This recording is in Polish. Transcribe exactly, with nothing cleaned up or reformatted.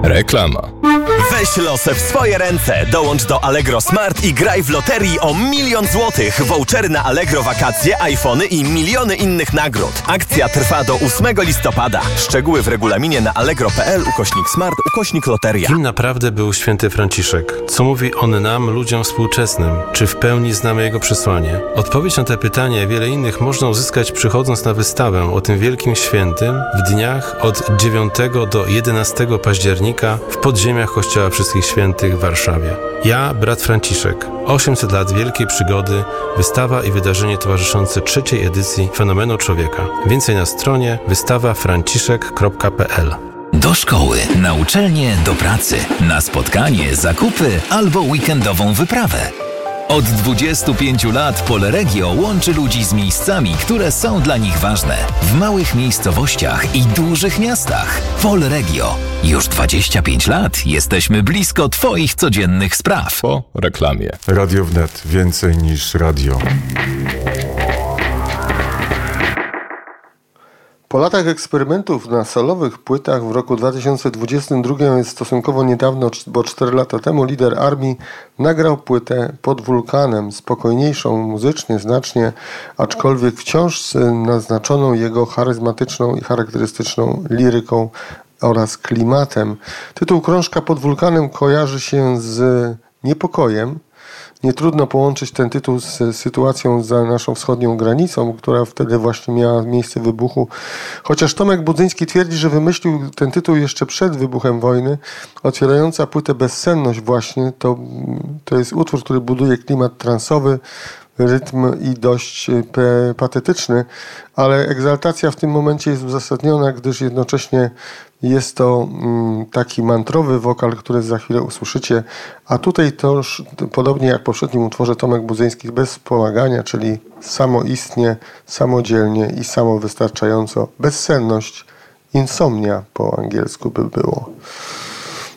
Reklama. Weź losy w swoje ręce. Dołącz do Allegro Smart i graj w loterii o milion złotych. Vouchery na Allegro wakacje, iPhony i miliony innych nagród. Akcja trwa do ósmego listopada. Szczegóły w regulaminie na allegro.pl ukośnik smart ukośnik loteria. Kim naprawdę był święty Franciszek? Co mówi on nam, ludziom współczesnym? Czy w pełni znamy jego przesłanie? Odpowiedź na te pytania i wiele innych można uzyskać przychodząc na wystawę o tym wielkim świętym w dniach od dziewiątego do jedenastego października w podziemiach Kościoła Wszystkich Świętych w Warszawie. Ja, brat Franciszek. osiemset lat wielkiej przygody, wystawa i wydarzenie towarzyszące trzeciej edycji Fenomenu Człowieka. Więcej na stronie wystawa franciszek kropka p l. Do szkoły, na uczelnię, do pracy, na spotkanie, zakupy albo weekendową wyprawę. Od dwudziestu pięciu lat Polregio łączy ludzi z miejscami, które są dla nich ważne. W małych miejscowościach i dużych miastach. Polregio. Już dwadzieścia pięć lat jesteśmy blisko Twoich codziennych spraw. Po reklamie. Radio Wnet. Więcej niż radio. Po latach eksperymentów na solowych płytach w roku dwa tysiące dwudziestym drugim, jest stosunkowo niedawno, bo cztery lata temu, lider Armii nagrał płytę Pod wulkanem, spokojniejszą muzycznie znacznie, aczkolwiek wciąż naznaczoną jego charyzmatyczną i charakterystyczną liryką oraz klimatem. Tytuł krążka Pod wulkanem kojarzy się z niepokojem. Nie trudno połączyć ten tytuł z sytuacją za naszą wschodnią granicą, która wtedy właśnie miała miejsce wybuchu. Chociaż Tomek Budzyński twierdzi, że wymyślił ten tytuł jeszcze przed wybuchem wojny, otwierająca płytę Bezsenność właśnie, to, to jest utwór, który buduje klimat transowy, rytm i dość patetyczny, ale egzaltacja w tym momencie jest uzasadniona, gdyż jednocześnie jest to taki mantrowy wokal, który za chwilę usłyszycie, a tutaj to już podobnie jak w poprzednim utworze Tomek Budzyński bez wspomagania, czyli samoistnie, samodzielnie i samowystarczająco. Bezsenność, insomnia po angielsku by było.